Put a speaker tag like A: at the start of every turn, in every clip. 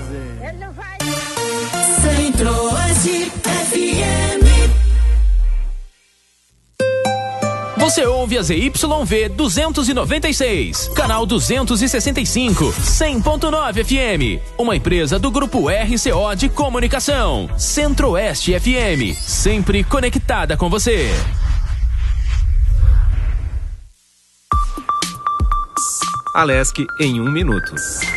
A: fazer.
B: Ele não vai.
C: Centro-Oeste FM.
D: Você ouve a ZYV 296, canal 265, 100.9 FM. Uma empresa do Grupo RCO de Comunicação. Centro-Oeste FM, sempre conectada com você.
E: Alesc em 1 minuto.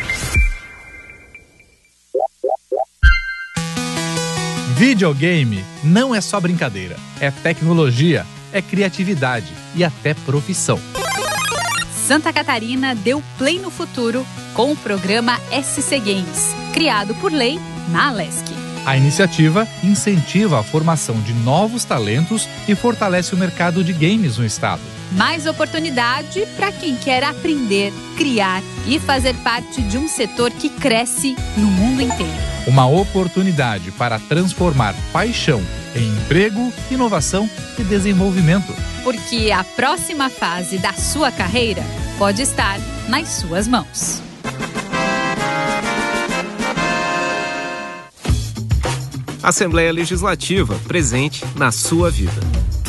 F: Videogame não é só brincadeira, é tecnologia, é criatividade e até profissão.
G: Santa Catarina deu play no futuro com o programa SC Games, criado por lei na Alesc.
F: A iniciativa incentiva a formação de novos talentos e fortalece o mercado de games no estado.
G: Mais oportunidade para quem quer aprender, criar e fazer parte de um setor que cresce no mundo inteiro.
F: Uma oportunidade para transformar paixão em emprego, inovação e desenvolvimento.
G: Porque a próxima fase da sua carreira pode estar nas suas mãos.
E: Assembleia Legislativa, presente na sua vida.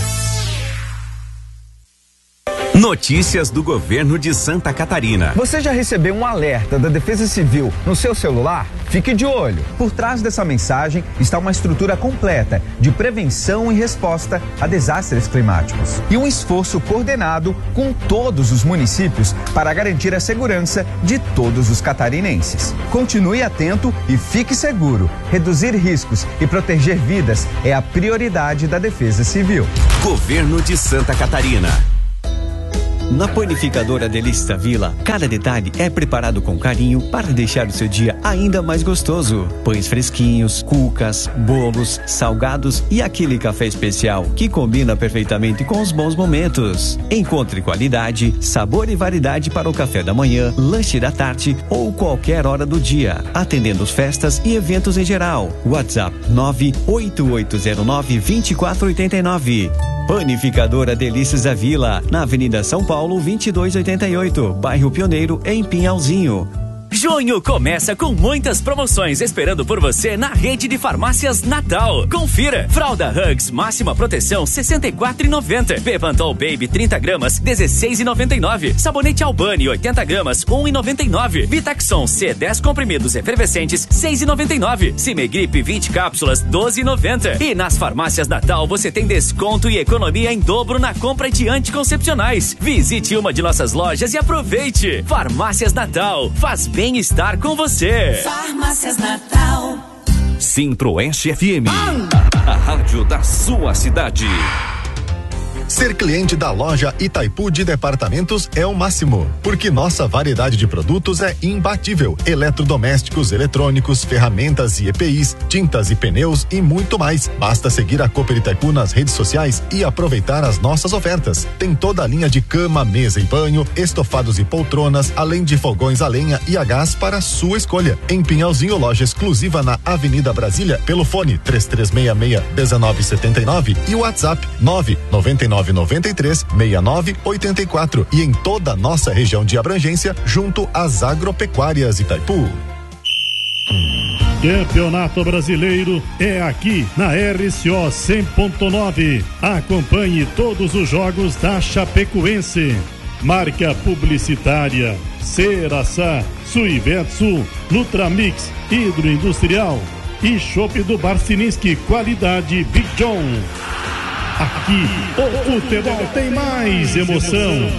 H: Notícias do governo de Santa Catarina.
I: Você já recebeu um alerta da Defesa Civil no seu celular? Fique de olho. Por trás dessa mensagem está uma estrutura completa de prevenção e resposta a desastres climáticos. E um esforço coordenado com todos os municípios para garantir a segurança de todos os catarinenses. Continue atento e fique seguro. Reduzir riscos e proteger vidas é a prioridade da Defesa Civil.
H: Governo de Santa Catarina. Na Panificadora Delícias da Vila, cada detalhe é preparado com carinho para deixar o seu dia ainda mais gostoso. Pães fresquinhos, cucas, bolos, salgados e aquele café especial que combina perfeitamente com os bons momentos. Encontre qualidade, sabor e variedade para o café da manhã, lanche da tarde ou qualquer hora do dia, atendendo festas e eventos em geral. WhatsApp 98809-2489. Panificadora Delícias da Vila, na Avenida São Paulo 2288, bairro Pioneiro, em Pinhalzinho.
D: Junho começa com muitas promoções esperando por você na rede de farmácias Natal. Confira: fralda Hugs máxima proteção R$64,90. Bepantol Baby 30 gramas R$16,99. Sabonete Albani 80 gramas R$1,99. Vitaxon C 10 comprimidos efervescentes R$6,99. Cimegripe 20 cápsulas R$12,90. E nas farmácias Natal você tem desconto e economia em dobro na compra de anticoncepcionais. Visite uma de nossas lojas e aproveite. Farmácias Natal, faz bem-estar com você.
C: Farmácias Natal.
H: Centro-Oeste FM, a rádio da sua cidade.
J: Ser cliente da loja Itaipu de Departamentos é o máximo, porque nossa variedade de produtos é imbatível. Eletrodomésticos, eletrônicos, ferramentas e EPIs, tintas e pneus e muito mais. Basta seguir a Cooper Itaipu nas redes sociais e aproveitar as nossas ofertas. Tem toda a linha de cama, mesa e banho, estofados e poltronas, além de fogões a lenha e a gás para sua escolha. Em Pinhalzinho, loja exclusiva na Avenida Brasília, pelo fone 3366-1979 e o WhatsApp 99993-6984 e em toda a nossa região de abrangência, junto às agropecuárias Itaipu.
K: Campeonato Brasileiro é aqui na RCO 100.9. Acompanhe todos os jogos da Chapecoense. Marca publicitária: Ceraçá, Suivetsu, Nutramix, Hidroindustrial e Chopp do Barcininski, qualidade Big John. Aqui, o futebol tem mais emoção.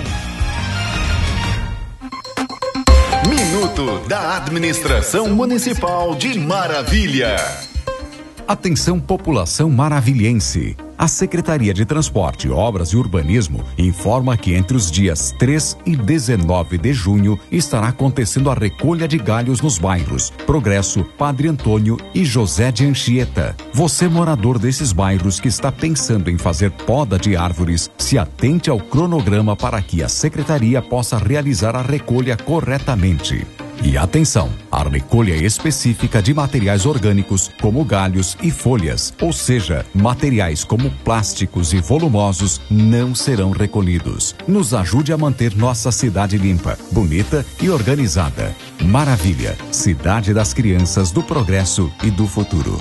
L: Minuto da Administração Municipal de Maravilha.
M: Atenção, população maravilhense. A Secretaria de Transporte, Obras e Urbanismo informa que entre os dias 3 e 19 de junho estará acontecendo a recolha de galhos nos bairros Progresso, Padre Antônio e José de Anchieta. Você, morador desses bairros que está pensando em fazer poda de árvores, se atente ao cronograma para que a Secretaria possa realizar a recolha corretamente. E atenção, a recolha específica de materiais orgânicos como galhos e folhas, ou seja, materiais como plásticos e volumosos, não serão recolhidos. Nos ajude a manter nossa cidade limpa, bonita e organizada. Maravilha, cidade das crianças, do progresso e do futuro.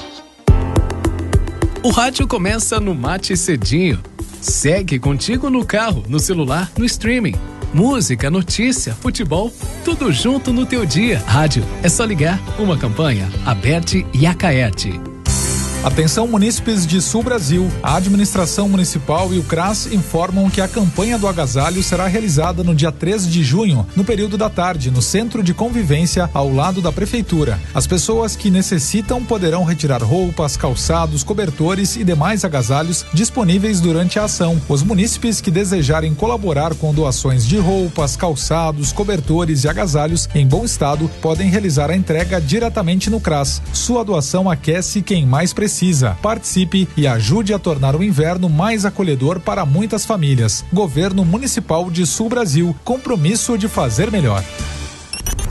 A: O rádio começa no Mate Cedinho. Segue contigo no carro, no celular, no streaming. Música, notícia, futebol, tudo junto no teu dia. Rádio, é só ligar. Uma campanha, Aberte e Acaerte.
F: Atenção, munícipes de Sul Brasil. A administração municipal e o CRAS informam que a campanha do agasalho será realizada no dia 3 de junho, no período da tarde, no Centro de Convivência, ao lado da Prefeitura. As pessoas que necessitam poderão retirar roupas, calçados, cobertores e demais agasalhos disponíveis durante a ação. Os munícipes que desejarem colaborar com doações de roupas, calçados, cobertores e agasalhos em bom estado podem realizar a entrega diretamente no CRAS. Sua doação aquece quem mais precisa. Participe e ajude a tornar o inverno mais acolhedor para muitas famílias. Governo Municipal de Sul Brasil. Compromisso de fazer melhor.